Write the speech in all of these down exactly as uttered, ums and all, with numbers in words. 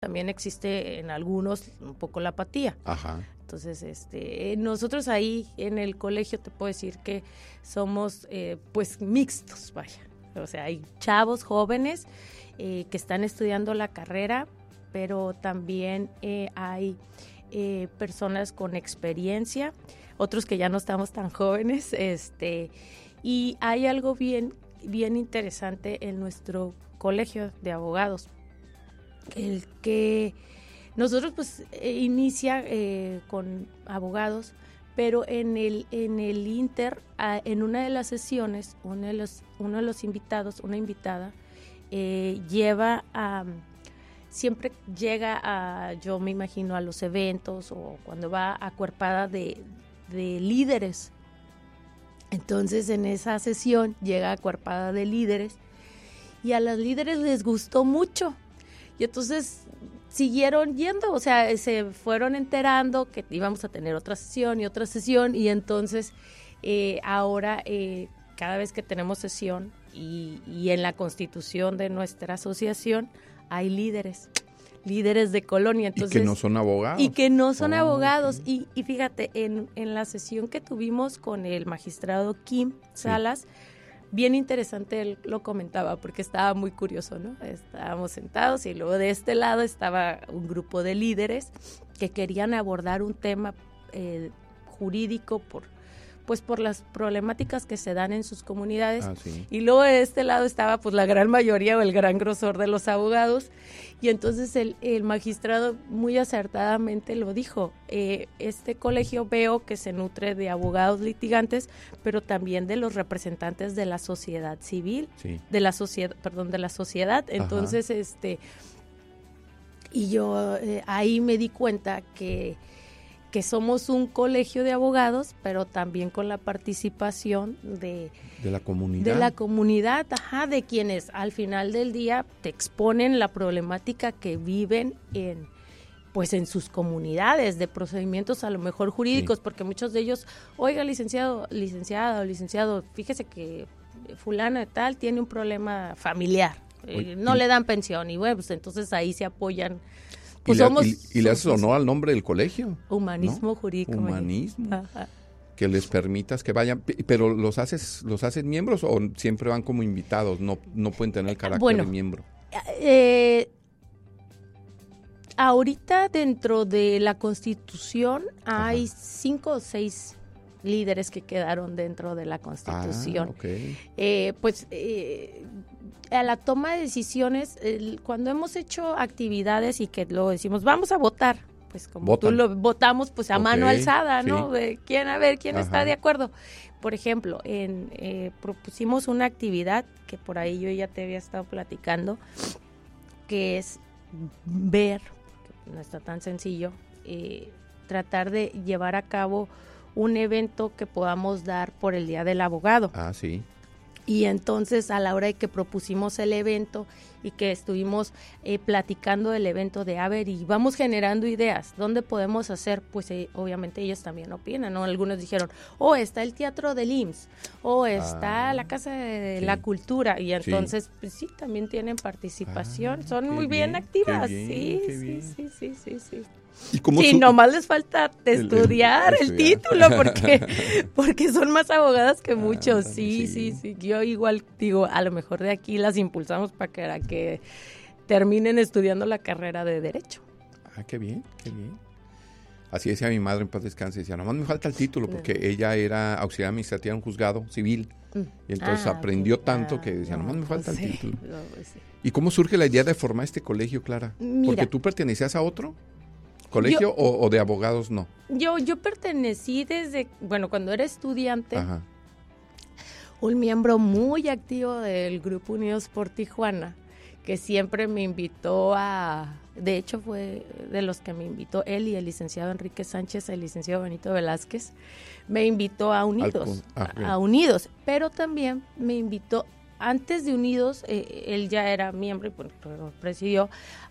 también existe en algunos un poco la apatía. Ajá. Entonces, este, nosotros ahí en el colegio te puedo decir que somos eh, pues mixtos, vaya. O sea, hay chavos jóvenes eh, que están estudiando la carrera, pero también eh, hay eh, personas con experiencia, otros que ya no estamos tan jóvenes, este, y hay algo bien, bien interesante en nuestro colegio de abogados, el que nosotros pues eh, inicia eh, con abogados, pero en el en el Inter, a, en una de las sesiones, uno de los, uno de los invitados, una invitada, eh, lleva a, siempre llega a, yo me imagino, a los eventos o cuando va acuerpada de, de líderes. Entonces en esa sesión llega acuerpada de líderes y a las líderes les gustó mucho. Y entonces siguieron yendo, o sea, se fueron enterando que íbamos a tener otra sesión y otra sesión, y entonces eh, ahora eh, cada vez que tenemos sesión y, y en la constitución de nuestra asociación hay líderes, líderes de colonia. Entonces, y que no son abogados. Y que no son oh, abogados. Okay. Y, y fíjate, en, en la sesión que tuvimos con el magistrado Kim Salas, sí. Bien interesante, él lo comentaba porque estaba muy curioso, ¿no? Estábamos sentados y luego de este lado estaba un grupo de líderes que querían abordar un tema eh, jurídico por, pues por las problemáticas que se dan en sus comunidades. Ah, sí. Y luego de este lado estaba pues la gran mayoría o el gran grosor de los abogados. Y entonces el, el magistrado muy acertadamente lo dijo, eh, este colegio veo que se nutre de abogados litigantes, pero también de los representantes de la sociedad civil, sí. de la sociedad, perdón, de la sociedad. Entonces, Ajá. este, y yo eh, ahí me di cuenta que que somos un colegio de abogados, pero también con la participación de, de la comunidad, de la comunidad, ajá, de quienes al final del día te exponen la problemática que viven en, pues en sus comunidades, de procedimientos a lo mejor jurídicos, sí. Porque muchos de ellos, oiga, licenciado, licenciada o licenciado, fíjese que fulana de tal tiene un problema familiar, Oye, eh, no y... le dan pensión, y bueno, pues entonces ahí se apoyan. Pues y, somos, le, y, y le haces honor al nombre del colegio. Humanismo ¿no? jurídico. Humanismo. Ajá. Que les permitas que vayan, pero los haces los haces miembros o siempre van como invitados, no no pueden tener el carácter bueno, de miembro. Eh, ahorita dentro de la Constitución hay Ajá. cinco o seis líderes que quedaron dentro de la Constitución. Ah, okay. eh, pues eh, a la toma de decisiones, el, cuando hemos hecho actividades y que luego decimos, vamos a votar, pues como ¿Votan? Tú lo votamos, pues a okay, mano alzada, ¿no? Sí. De quién, a ver, quién Ajá. está de acuerdo. Por ejemplo, en, eh, propusimos una actividad que por ahí yo ya te había estado platicando, que es ver, que no está tan sencillo, eh, tratar de llevar a cabo un evento que podamos dar por el Día del Abogado. Ah, sí. Y entonces a la hora de que propusimos el evento y que estuvimos eh, platicando del evento de a ver y vamos generando ideas, ¿dónde podemos hacer? Pues eh, obviamente ellos también opinan, ¿no? Algunos dijeron, oh, está el Teatro del I M S S, o oh, está ah, la Casa de sí. la Cultura, y entonces, sí. pues sí, también tienen participación, ah, son muy bien, bien activas, bien, sí, sí, bien. sí, sí, sí, sí. ¿Y cómo sí, su... nomás les falta estudiar el, el, el, el título, porque, porque son más abogadas que muchos, ah, sí, sí, sí, sí. Yo igual digo, a lo mejor de aquí las impulsamos para que, para que terminen estudiando la carrera de Derecho. Ah, qué bien, qué bien. Así decía mi madre en paz descanse, decía, nomás me falta el título, porque no. ella era auxiliar administrativa en un juzgado civil, y entonces ah, aprendió okay. tanto que decía, no, nomás me falta pues el sí. título. No, pues sí. ¿Y cómo surge la idea de formar este colegio, Clara? Mira, ¿Porque tú pertenecías a otro colegio yo, o, o de abogados no? Yo yo pertenecí desde, bueno, cuando era estudiante, Ajá. un miembro muy activo del Grupo Unidos por Tijuana, que siempre me invitó a, de hecho fue de los que me invitó él y el licenciado Enrique Sánchez, el licenciado Benito Velázquez, me invitó a Unidos, ah, a Unidos, pero también me invitó antes de Unidos, eh, él ya era miembro y bueno, presidió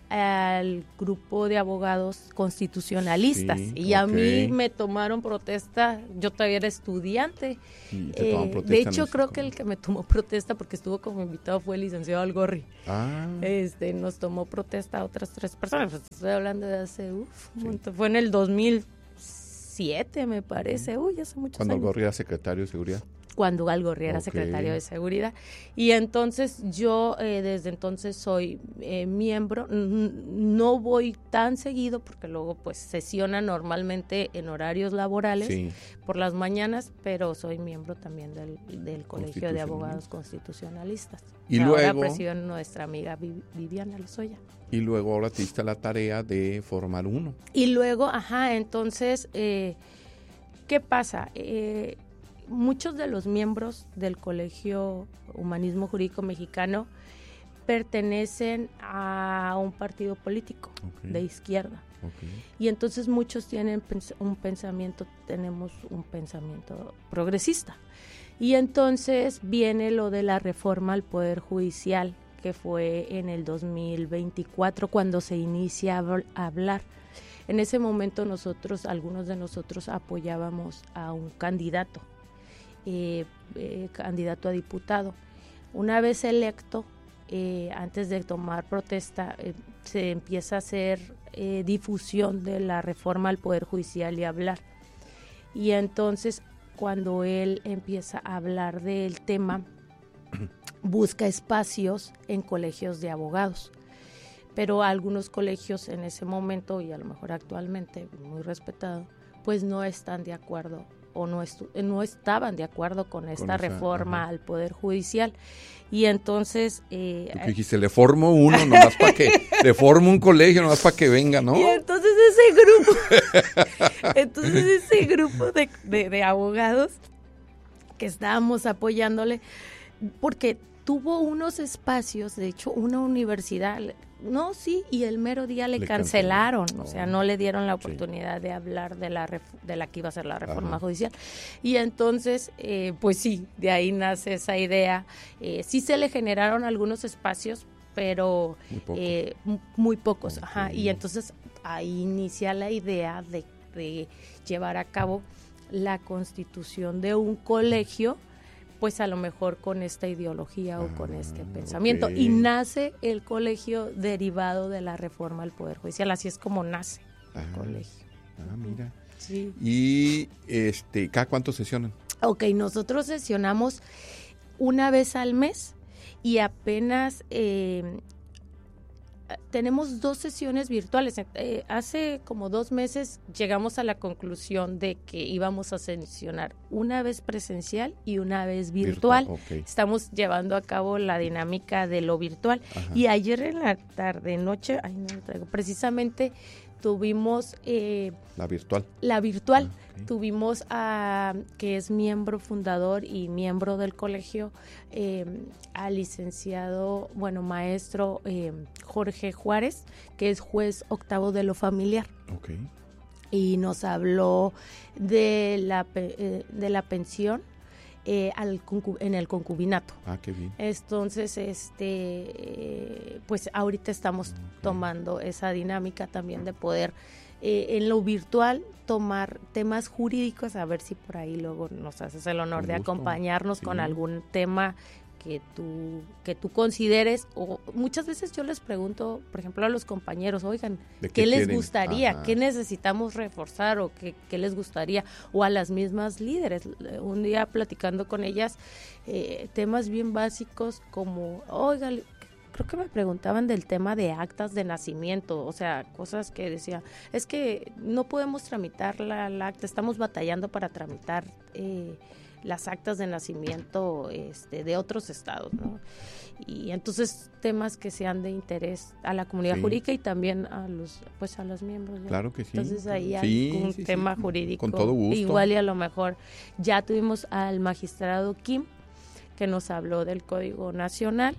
al grupo de abogados constitucionalistas. Sí, y a okay. mí me tomaron protesta, yo todavía era estudiante. Eh, de hecho, creo que el que me tomó protesta, porque estuvo como invitado, fue el licenciado Algorri. Ah. Este, nos tomó protesta a otras tres personas. Pues estoy hablando de hace, uf, sí. fue en el dos mil siete, me parece. Uy, hace muchos Cuando años. Cuando Algorri era secretario de Seguridad. Cuando Algorri era okay. secretario de Seguridad. Y entonces yo eh, desde entonces soy eh, miembro, no voy tan seguido porque luego pues sesiona normalmente en horarios laborales sí. por las mañanas, pero soy miembro también del, del Colegio de Abogados Constitucionalistas. Y ahora luego preside nuestra amiga Viviana Lozoya. Y luego ahora te diste la tarea de formar uno. Y luego, ajá, entonces, eh, ¿qué pasa? Eh, Muchos de los miembros del Colegio Humanismo Jurídico Mexicano pertenecen a un partido político okay. de izquierda. Okay. Y entonces muchos tienen un pensamiento, tenemos un pensamiento progresista. Y entonces viene lo de la reforma al Poder Judicial, que fue en el dos mil veinticuatro cuando se inicia a hablar. En ese momento nosotros, algunos de nosotros apoyábamos a un candidato. Eh, eh, candidato a diputado. Una vez electo, eh, antes de tomar protesta, eh, se empieza a hacer eh, difusión de la reforma al Poder Judicial y hablar. Y entonces, cuando él empieza a hablar del tema, busca espacios en colegios de abogados. Pero algunos colegios en ese momento, y a lo mejor actualmente, muy respetado, pues no están de acuerdo o no, estu- no estaban de acuerdo con esta con esa, reforma ajá. al Poder Judicial. Y entonces... Eh, Tú dijiste, le formo uno nomás para que... le formo un colegio nomás para que venga, ¿no? Y entonces ese grupo... entonces ese grupo de, de, de abogados que estábamos apoyándole, porque tuvo unos espacios, de hecho, una universidad... No, sí, y el mero día le, le cancelaron, cancelaron. O sea, no le dieron la oportunidad sí. de hablar de la ref- de la que iba a ser la reforma Ajá. judicial. Y entonces, eh, pues sí, de ahí nace esa idea. Eh, sí se le generaron algunos espacios, pero muy pocos. Eh, m- muy pocos okay. Ajá. Y entonces ahí inicia la idea de, de llevar a cabo la constitución de un colegio, pues a lo mejor con esta ideología ah, o con este pensamiento. Okay. Y nace el colegio derivado de la reforma al Poder Judicial, así es como nace ah, el colegio. Ah, mira. Sí. ¿Y este, cada cuánto sesionan? Ok, nosotros sesionamos una vez al mes y apenas eh, tenemos dos sesiones virtuales. Eh, hace como dos meses llegamos a la conclusión de que íbamos a sesionar una vez presencial y una vez virtual. virtual okay. Estamos llevando a cabo la dinámica de lo virtual. Ajá. Y ayer en la tarde, noche, ay, no lo traigo, precisamente tuvimos... Eh, la virtual. La virtual. Ah, okay. Tuvimos a, que es miembro fundador y miembro del colegio, eh, al licenciado, bueno, maestro eh, Jorge Juárez, que es juez octavo de lo familiar. Okay. Y nos habló de la, eh, de la pensión eh, al concu- en el concubinato. Ah, qué bien. Entonces, este, eh, pues ahorita estamos okay. tomando esa dinámica también de poder eh, en lo virtual tomar temas jurídicos, a ver si por ahí luego nos haces el honor de acompañarnos sí. con algún tema que tú que tú consideres, o muchas veces yo les pregunto, por ejemplo, a los compañeros, oigan, ¿qué, qué les quieren? gustaría? Ajá. ¿Qué necesitamos reforzar o qué, qué les gustaría? O a las mismas líderes. Un día platicando con ellas, eh, temas bien básicos como, oigan, creo que me preguntaban del tema de actas de nacimiento, o sea, cosas que decía, es que no podemos tramitar la, la acta, estamos batallando para tramitar eh, las actas de nacimiento este, de otros estados, ¿no? Y entonces temas que sean de interés a la comunidad sí. jurídica y también a los pues a los miembros, ¿no? Claro que sí. Entonces ahí hay sí, un sí, tema sí. jurídico. Con todo gusto. Igual y a lo mejor ya tuvimos al magistrado Kim, que nos habló del Código Nacional,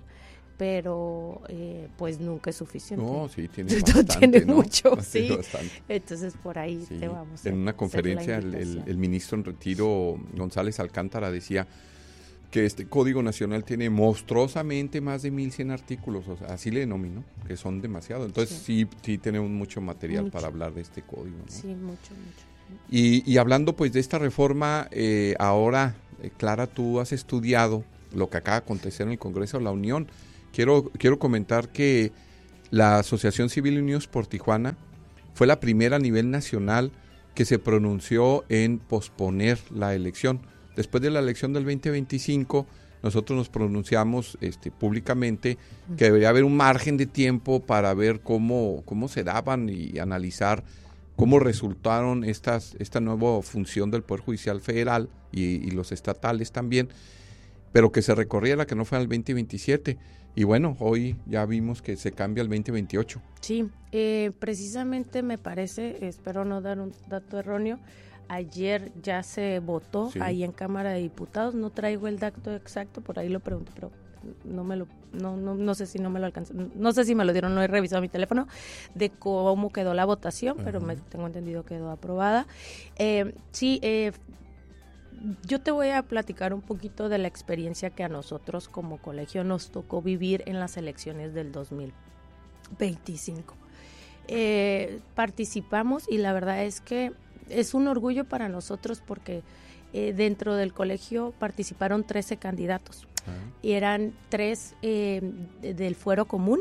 pero eh, pues nunca es suficiente. No, sí, tiene bastante, tiene ¿no? mucho, sí. sí. Bastante. Entonces por ahí sí. te vamos En a una conferencia el, el, el ministro en retiro, González Alcántara, decía que este Código Nacional tiene monstruosamente más de mil cien artículos, o sea, así le denomino, que son demasiados. Entonces sí, sí, sí tenemos mucho material mucho. para hablar de este código, ¿no? Sí, mucho, mucho. Y, y hablando pues de esta reforma, eh, ahora, eh, Clara, tú has estudiado lo que acaba de acontecer en el Congreso de la Unión. Quiero, quiero comentar que la Asociación Civil Unidos por Tijuana fue la primera a nivel nacional que se pronunció en posponer la elección. Después de la elección del veinte veinticinco, nosotros nos pronunciamos este, públicamente que debería haber un margen de tiempo para ver cómo, cómo se daban y analizar cómo resultaron estas, esta nueva función del Poder Judicial Federal y, y los estatales también, pero que se recorriera, que no fuera el veinte veintisiete. Y bueno, hoy ya vimos que se cambia al veinte veintiocho. Sí, eh, precisamente me parece, espero no dar un dato erróneo, ayer ya se votó sí. ahí en Cámara de Diputados, no traigo el dato exacto, por ahí lo pregunto, pero no me lo, no, no, no sé si no me lo alcanzó, no sé si me lo dieron, no he revisado mi teléfono, de cómo quedó la votación, uh-huh. pero me tengo entendido quedó aprobada. Eh, sí, eh, yo te voy a platicar un poquito de la experiencia que a nosotros como colegio nos tocó vivir en las elecciones del dos mil veinticinco. Eh, participamos y la verdad es que es un orgullo para nosotros porque eh, dentro del colegio participaron trece candidatos. Uh-huh. Y eran tres eh, de, del fuero común,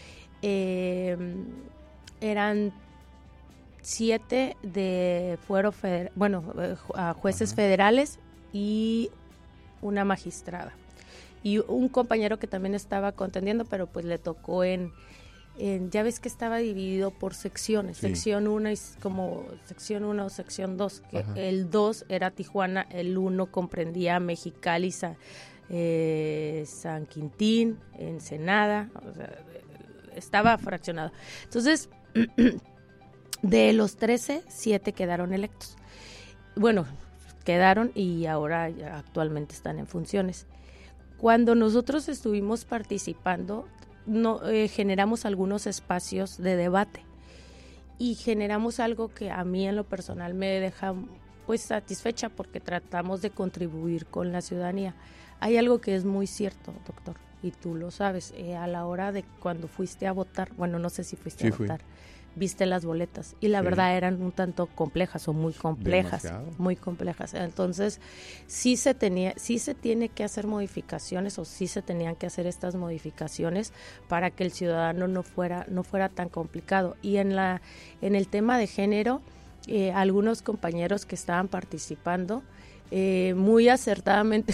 eh, eran siete de fuero federal, bueno, uh, jueces uh-huh. federales y una magistrada. Y un compañero que también estaba contendiendo, pero pues le tocó en, en ya ves que estaba dividido por secciones, sí. sección uno y como sección uno o sección dos, que uh-huh. el dos era Tijuana, el uno comprendía Mexicali, Sa, eh, San Quintín, Ensenada, o sea, estaba fraccionado. Entonces, de los trece, siete quedaron electos. Bueno, quedaron y ahora ya actualmente están en funciones. Cuando nosotros estuvimos participando, no, eh, generamos algunos espacios de debate y generamos algo que a mí en lo personal me deja pues satisfecha porque tratamos de contribuir con la ciudadanía. Hay algo que es muy cierto, doctor, y tú lo sabes, eh, a la hora de cuando fuiste a votar, bueno, no sé si fuiste sí, a votar, fui. Viste las boletas y la sí. verdad eran un tanto complejas o muy complejas, Demasiado. muy complejas. Entonces, sí se tenía, sí se tiene que hacer modificaciones o sí se tenían que hacer estas modificaciones para que el ciudadano no fuera no fuera tan complicado. Y en la en el tema de género, eh, algunos compañeros que estaban participando eh, muy acertadamente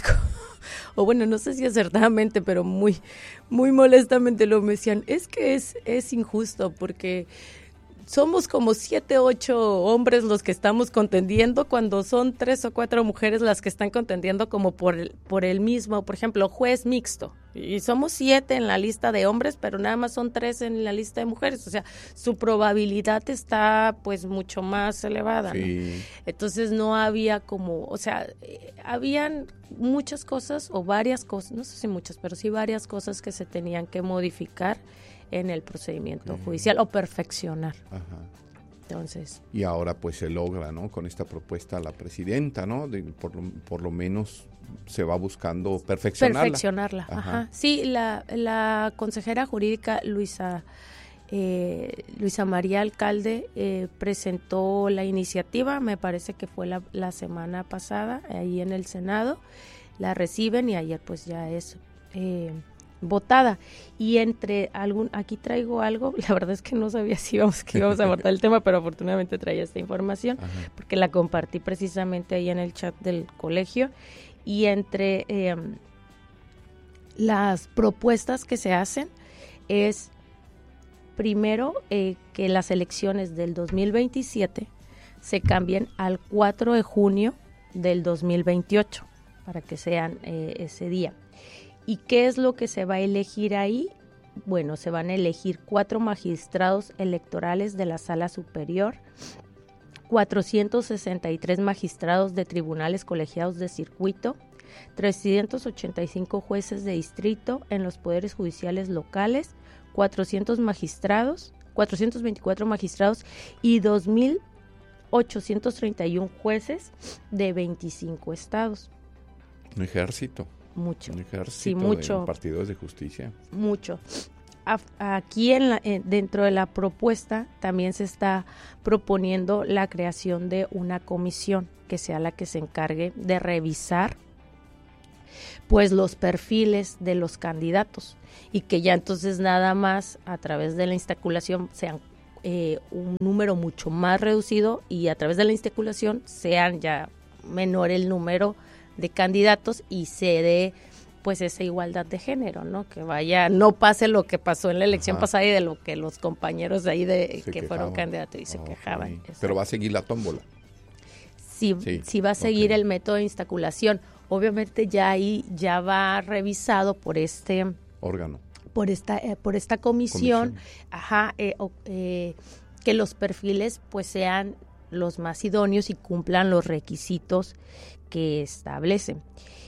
o bueno, no sé si acertadamente, pero muy muy molestamente lo me decían, es que es es injusto porque somos como siete, ocho hombres los que estamos contendiendo cuando son tres o cuatro mujeres las que están contendiendo como por el, por el mismo, por ejemplo, juez mixto. Y somos siete en la lista de hombres, pero nada más son tres en la lista de mujeres. O sea, su probabilidad está pues mucho más elevada, sí. ¿no? Entonces no había como, o sea, eh, habían muchas cosas o varias cosas, no sé si muchas, pero sí varias cosas que se tenían que modificar en el procedimiento uh-huh. judicial o perfeccionar. Ajá. Entonces. Y ahora pues se logra, ¿no? Con esta propuesta a la presidenta, ¿no? De, por, por lo menos se va buscando perfeccionarla. Perfeccionarla, ajá. ajá. Sí, la, la consejera jurídica Luisa eh, Luisa María Alcalde eh, presentó la iniciativa, me parece que fue la, la semana pasada, ahí en el Senado, la reciben y ayer pues ya es eh, votada. Y entre algún, aquí traigo algo, la verdad es que no sabía si íbamos, que íbamos a abordar el tema, pero afortunadamente traía esta información, ajá. porque la compartí precisamente ahí en el chat del colegio, y entre eh, las propuestas que se hacen es primero eh, que las elecciones del dos mil veintisiete se cambien al cuatro de junio del dos mil veintiocho, para que sean eh, ese día. ¿Y qué es lo que se va a elegir ahí? Bueno, se van a elegir cuatro magistrados electorales de la Sala Superior, cuatrocientos sesenta y tres magistrados de tribunales colegiados de circuito, trescientos ochenta y cinco jueces de distrito en los poderes judiciales locales, cuatrocientos magistrados, cuatrocientos veinticuatro magistrados y dos mil ochocientos treinta y uno jueces de veinticinco estados. Un ejército. mucho. Un ejército sí, mucho. de partidos de justicia. Mucho. Aquí en la, en, dentro de la propuesta también se está proponiendo la creación de una comisión que sea la que se encargue de revisar pues los perfiles de los candidatos y que ya entonces nada más a través de la instaculación sean eh, un número mucho más reducido y a través de la instaculación sean ya menor el número de candidatos y se dé pues esa igualdad de género, ¿no? Que vaya, no pase lo que pasó en la elección Ajá. pasada y de lo que los compañeros de ahí de se que quejaban. fueron candidatos y se oh, quejaban. Okay. Pero va a seguir la tómbola. Sí, sí, sí va a seguir okay. el método de instaculación. Obviamente ya ahí ya va revisado por este órgano. Por esta eh, por esta comisión, comisión. ajá, eh, eh, que los perfiles pues sean los más idóneos y cumplan los requisitos que establecen.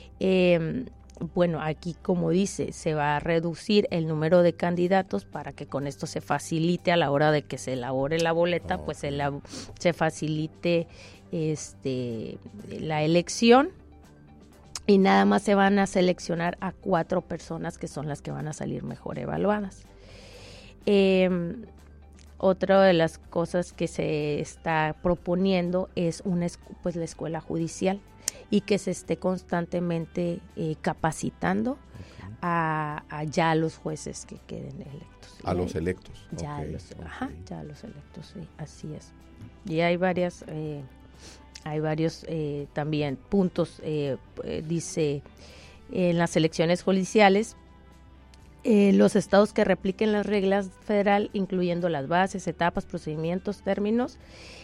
Eh, Bueno, aquí como dice, se va a reducir el número de candidatos para que con esto se facilite a la hora de que se elabore la boleta, oh, pues se, la, se facilite este la elección y nada más se van a seleccionar a cuatro personas que son las que van a salir mejor evaluadas. Eh, otra de las cosas que se está proponiendo es una pues la escuela judicial y que se esté constantemente eh, capacitando okay. a, a ya a los jueces que queden electos. A y los hay, electos. Ya okay, a los, okay. ajá, ya a los electos, sí, así es. Y hay varias, eh, hay varios eh, también puntos, eh, dice, en las elecciones judiciales, eh, los estados que repliquen las reglas federal, incluyendo las bases, etapas, procedimientos, términos,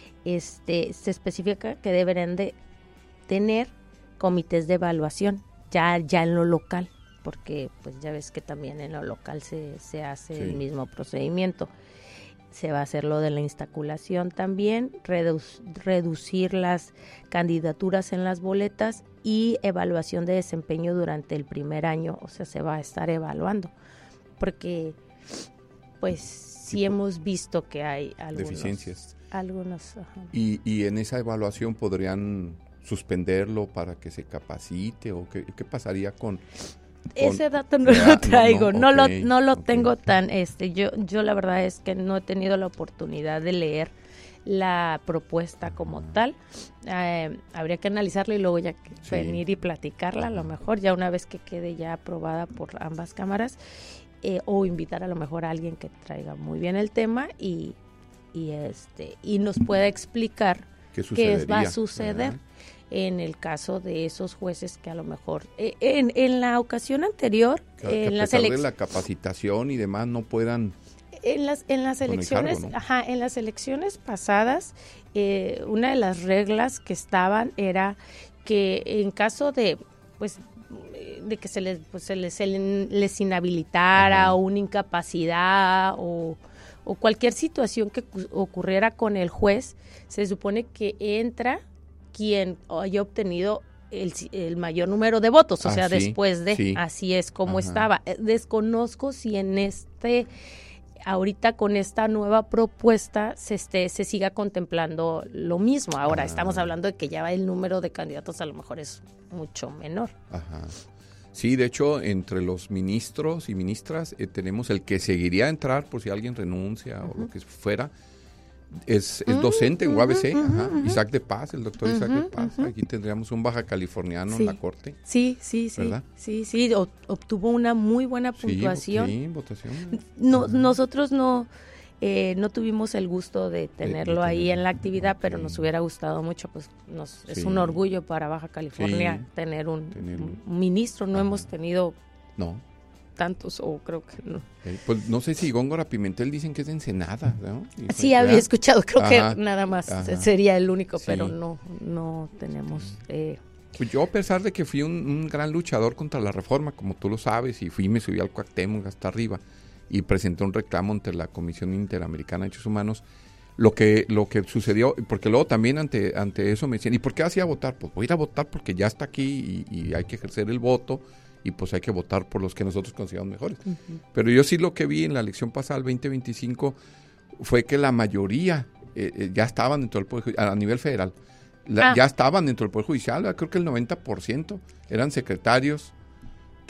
este, se especifica que deberán de tener comités de evaluación ya ya en lo local, porque pues ya ves que también en lo local se, se hace sí. el mismo procedimiento. Se va a hacer lo de la instaculación también, redu- reducir las candidaturas en las boletas y evaluación de desempeño durante el primer año, o sea, se va a estar evaluando, porque pues sí, sí hemos visto que hay algunos deficiencias. Algunos, ajá. Y, y en esa evaluación podrían suspenderlo para que se capacite o qué, qué pasaría con, con ese dato no ya, lo traigo, no, no, okay, no lo no lo okay. tengo tan este yo yo la verdad es que no he tenido la oportunidad de leer la propuesta como uh-huh. tal. Eh, habría que analizarla y luego ya que sí. venir y platicarla, uh-huh. a lo mejor ya una vez que quede ya aprobada por ambas cámaras, eh, o invitar a lo mejor a alguien que traiga muy bien el tema y y este y nos pueda explicar qué, qué va a suceder. Uh-huh. En el caso de esos jueces que a lo mejor eh, en, en la ocasión anterior que, en que las elecciones de la capacitación y demás no puedan en las en las elecciones cargo, ¿no? ajá en las elecciones pasadas eh, una de las reglas que estaban era que en caso de pues de que se les pues se les, se les inhabilitara ajá. o una incapacidad o o cualquier situación que ocurriera con el juez, se supone que entra quien haya obtenido el, el mayor número de votos, o ah, sea, sí, después de, sí. así es como Ajá. estaba. Desconozco si en este, ahorita con esta nueva propuesta se, esté, se siga contemplando lo mismo. Ahora, ah. estamos hablando de que ya el número de candidatos a lo mejor es mucho menor. Ajá. Sí, de hecho, entre los ministros y ministras eh, tenemos el que seguiría a entrar por si alguien renuncia uh-huh. o lo que fuera. Es, es docente uh-huh, en U A B C, uh-huh, ajá. Uh-huh. Isaac de Paz, el doctor uh-huh, Isaac de Paz. Uh-huh. Aquí tendríamos un baja californiano sí. en la corte. Sí, sí, sí. ¿Verdad? Sí, sí, o, obtuvo una muy buena puntuación. Sí, sí votación. No, uh-huh. Nosotros no eh, no tuvimos el gusto de tenerlo de, de ahí tener, en la actividad, okay. pero nos hubiera gustado mucho, pues nos sí. es un orgullo para Baja California sí. tener, un, tener un, un ministro. No ajá. hemos tenido... No. tantos o creo que no. Okay. Pues no sé si Góngora Pimentel dicen que es de Ensenada, ¿no? Y sí, había escuchado, creo ajá, que nada más ajá. sería el único, sí. pero no no tenemos... Eh. Pues yo a pesar de que fui un, un gran luchador contra la reforma, como tú lo sabes, y fui me subí al Cuauhtémoc hasta arriba y presenté un reclamo ante la Comisión Interamericana de Derechos Humanos, lo que lo que sucedió, porque luego también ante ante eso me decían, ¿y por qué hacía votar? Pues voy a ir a votar porque ya está aquí y, y hay que ejercer el voto, y pues hay que votar por los que nosotros consideramos mejores. Uh-huh. Pero yo sí lo que vi en la elección pasada, el veinte veinticinco, fue que la mayoría eh, eh, ya estaban dentro del Poder Judicial, a nivel federal, la, ah. ya estaban dentro del Poder Judicial, creo que el noventa por ciento eran secretarios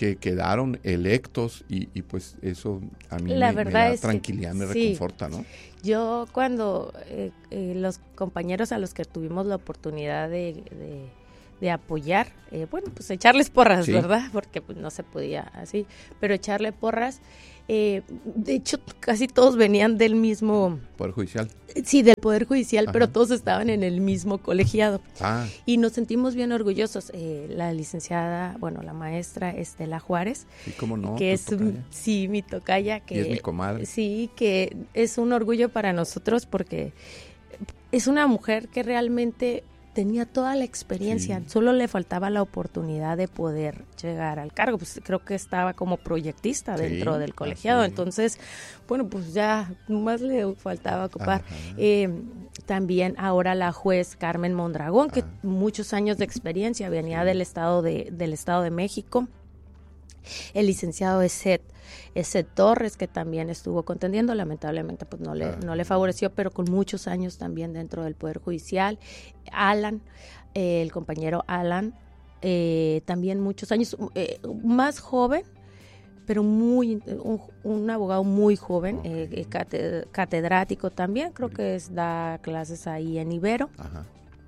que quedaron electos y, y pues eso a mí La me, verdad me da es tranquilidad, que, me sí. reconforta, ¿no? Yo cuando eh, eh, los compañeros a los que tuvimos la oportunidad de, de, de apoyar, eh, bueno, pues echarles porras, sí. ¿verdad? Porque pues, no se podía así, pero echarle porras, eh, de hecho casi todos venían del mismo... Poder Judicial. Sí, del Poder Judicial, Ajá. pero todos estaban en el mismo colegiado. Ah. Y nos sentimos bien orgullosos. Eh, la licenciada, bueno, la maestra Estela Juárez. ¿Y cómo no? Que es, un, sí, mi tocaya. Que, y es mi comadre. Sí, que es un orgullo para nosotros porque es una mujer que realmente tenía toda la experiencia, sí. Solo le faltaba la oportunidad de poder llegar al cargo, pues creo que estaba como proyectista sí, dentro del colegiado, entonces, bueno, pues ya más le faltaba ocupar. Eh, también ahora la juez Carmen Mondragón, que ah. muchos años de experiencia, venía sí. del estado de del Estado de México. El licenciado Eset Ese Torres, que también estuvo contendiendo, lamentablemente pues no le, ah. no le favoreció, pero con muchos años también dentro del Poder Judicial. Alan, eh, el compañero Alan, eh, también muchos años, eh, más joven, pero muy un, un abogado muy joven, okay. eh, cate, catedrático también, creo que es, da clases ahí en Ibero. Ajá.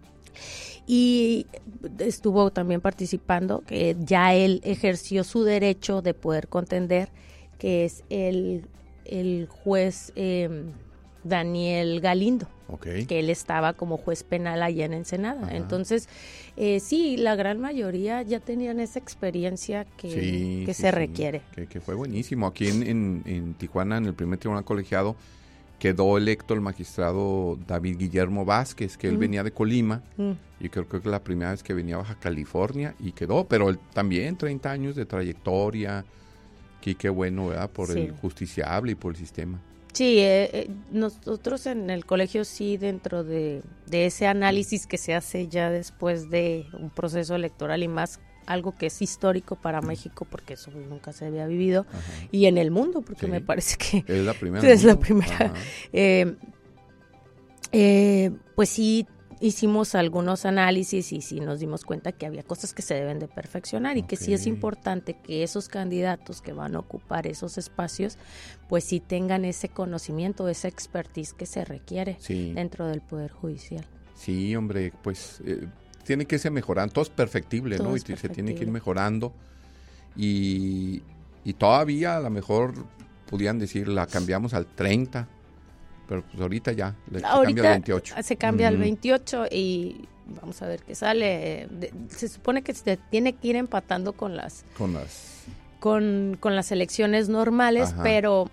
Y estuvo también participando, que ya él ejerció su derecho de poder contender, que es el, el juez eh, Daniel Galindo, okay. que él estaba como juez penal allá en Ensenada. Ajá. Entonces, eh, sí, la gran mayoría ya tenían esa experiencia que, sí, que sí, se sí. requiere. Que, que fue buenísimo. Aquí en, en, en Tijuana, en el primer tribunal colegiado, quedó electo el magistrado David Guillermo Vázquez, que él mm. venía de Colima, mm. y creo, creo que la primera vez que venía a Baja California, y quedó, pero él también treinta años de trayectoria, que qué bueno, ¿verdad? Por sí. el justiciable y por el sistema. Sí, eh, eh, nosotros en el colegio sí, dentro de, de ese análisis que se hace ya después de un proceso electoral y más algo que es histórico para México porque eso nunca se había vivido. Ajá. Y en el mundo porque sí. me parece que es la primera, es la primera. Eh, eh, pues sí hicimos algunos análisis y sí nos dimos cuenta que había cosas que se deben de perfeccionar y okay. que sí es importante que esos candidatos que van a ocupar esos espacios pues sí tengan ese conocimiento, esa expertise que se requiere sí. dentro del Poder Judicial. Sí, hombre, pues eh, tiene que irse mejorando, todo es perfectible, todo ¿no? Es y perfectible. Se tiene que ir mejorando y, y todavía a lo mejor podían decir la cambiamos al treinta, pero pues ahorita ya, le, ahorita se cambia al veintiocho. Se cambia mm. al veintiocho y vamos a ver qué sale. De, se supone que se tiene que ir empatando con las con las con, con las elecciones normales, Ajá. pero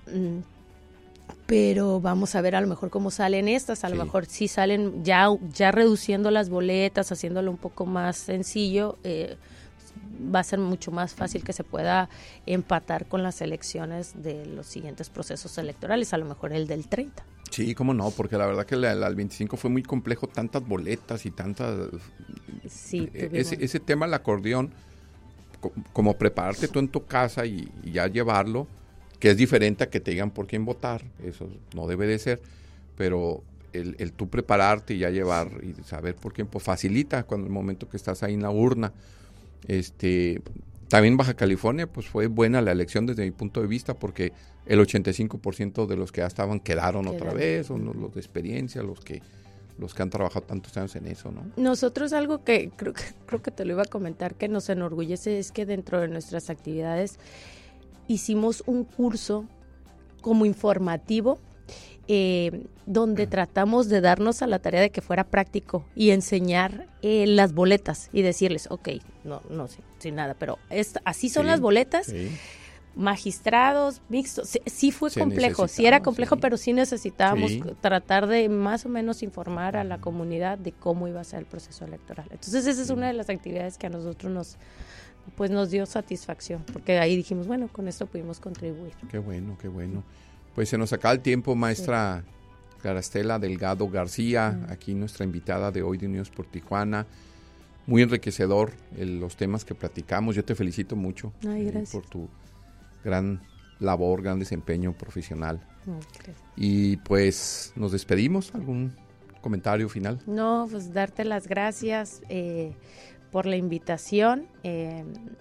pero vamos a ver a lo mejor cómo salen estas, a lo sí. mejor sí salen ya ya reduciendo las boletas, haciéndolo un poco más sencillo, eh, va a ser mucho más fácil que se pueda empatar con las elecciones de los siguientes procesos electorales, a lo mejor el del treinta. Sí, cómo no, porque la verdad que la, la, el veinticinco fue muy complejo, tantas boletas y tantas... Sí, ese, ese tema del acordeón, co- como prepararte tú en tu casa y, y ya llevarlo, que es diferente a que te digan por quién votar, eso no debe de ser, pero el, el tú prepararte y ya llevar y saber por quién, pues facilita cuando el momento que estás ahí en la urna. Este, también Baja California, pues fue buena la elección desde mi punto de vista, porque el ochenta y cinco por ciento de los que ya estaban quedaron Quedan. otra vez, son los, los de experiencia, los que los que han trabajado tantos años en eso, ¿no? Nosotros algo que creo que creo que te lo iba a comentar que nos enorgullece es que dentro de nuestras actividades hicimos un curso como informativo eh, donde tratamos de darnos a la tarea de que fuera práctico y enseñar eh, las boletas y decirles, ok, no, no, sin, sin nada, pero es, así son sí, las boletas, sí. magistrados, mixtos, sí, sí fue Se complejo, sí era complejo, sí. pero sí necesitábamos sí. tratar de más o menos informar a la comunidad de cómo iba a ser el proceso electoral. Entonces esa sí. es una de las actividades que a nosotros nos pues nos dio satisfacción, porque ahí dijimos, bueno, con esto pudimos contribuir. Qué bueno, qué bueno. Pues se nos acaba el tiempo, maestra sí. Clara Estela Delgado García, mm. aquí nuestra invitada de hoy de Unidos por Tijuana. Muy enriquecedor el, los temas que platicamos. Yo te felicito mucho Ay, eh, por tu gran labor, gran desempeño profesional. Okay. Y pues nos despedimos. ¿Algún comentario final? No, pues darte las gracias eh, por la invitación. Eh,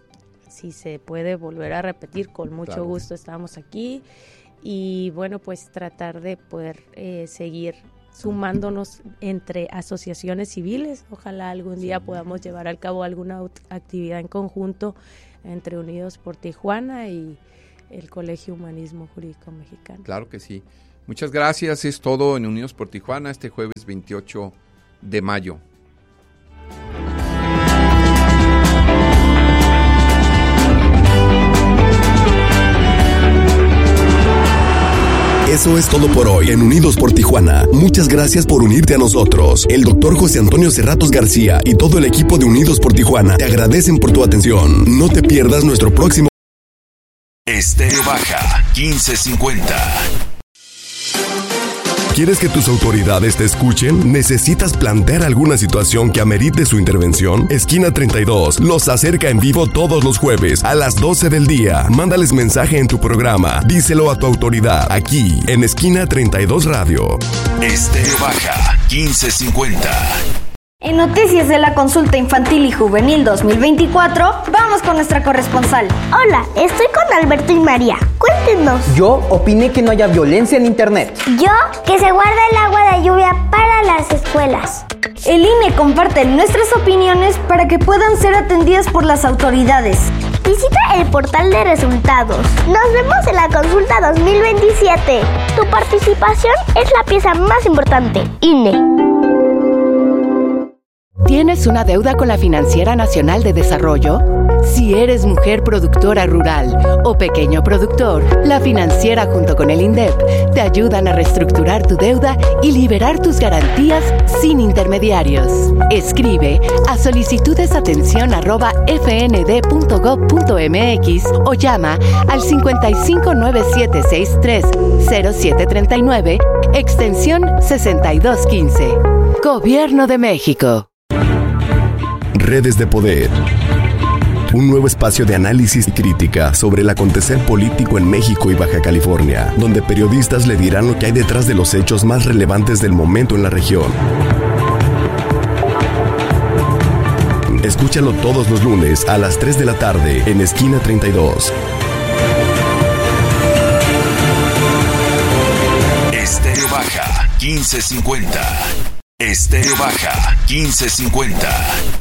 si se puede volver a repetir, con mucho claro. gusto estamos aquí. Y bueno, pues tratar de poder eh, seguir sumándonos entre asociaciones civiles. Ojalá algún día podamos llevar a cabo alguna actividad en conjunto entre Unidos por Tijuana y el Colegio Humanismo Jurídico Mexicano. Claro que sí. Muchas gracias. Es todo en Unidos por Tijuana este jueves veintiocho de mayo. Eso es todo por hoy en Unidos por Tijuana. Muchas gracias por unirte a nosotros. El doctor José Antonio Cerratos García y todo el equipo de Unidos por Tijuana te agradecen por tu atención. No te pierdas nuestro próximo Estéreo Baja quince cincuenta. ¿Quieres que tus autoridades te escuchen? ¿Necesitas plantear alguna situación que amerite su intervención? Esquina treinta y dos los acerca en vivo todos los jueves a las doce del día. Mándales mensaje en tu programa. Díselo a tu autoridad aquí en Esquina treinta y dos Radio. Estéreo Baja quince cincuenta. En Noticias de la Consulta Infantil y Juvenil dos mil veinticuatro, vamos con nuestra corresponsal. Hola, estoy con Alberto y María. Cuéntenos. Yo opiné que no haya violencia en internet. Yo, que se guarda el agua de lluvia para las escuelas. El I N E comparte nuestras opiniones para que puedan ser atendidas por las autoridades. Visita el portal de resultados. Nos vemos en la consulta dos mil veintisiete. Tu participación es la pieza más importante. I N E. ¿Tienes una deuda con la Financiera Nacional de Desarrollo? Si eres mujer productora rural o pequeño productor, la Financiera junto con el INDEP te ayudan a reestructurar tu deuda y liberar tus garantías sin intermediarios. Escribe a solicitudesatención arroba f n d punto gov punto m x o llama al cincuenta y cinco nueve siete seis tres cero siete tres nueve, extensión sesenta y dos quince. Gobierno de México. Redes de Poder. Un nuevo espacio de análisis y crítica sobre el acontecer político en México y Baja California, donde periodistas le dirán lo que hay detrás de los hechos más relevantes del momento en la región. Escúchalo todos los lunes a las tres de la tarde en Esquina treinta y dos. Estéreo Baja quince cincuenta. Estéreo Baja quince cincuenta.